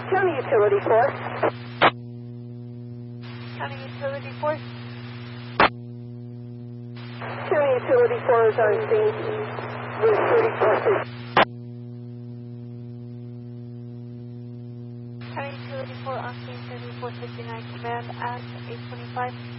County Utility Force. County Utility Force. County Utility Force on scene with 34. County Utility 4 on scene 3459, command at 825.